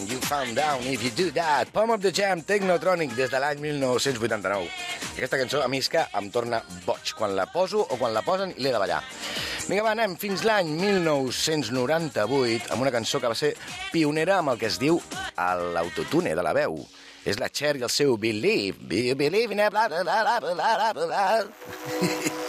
You found down if you do that. Palm of the Jam, Technotronic, des de l'any 1989. I aquesta cançó a mi és que em torna boig quan la poso o quan la posen i l'he de ballar. Vinga, va, anem fins l'any 1998 amb una cançó que va ser pionera amb el que es diu l'autotune de la veu. És la Cher i el seu Believe. Believe in a bla bla bla bla bla bla bla.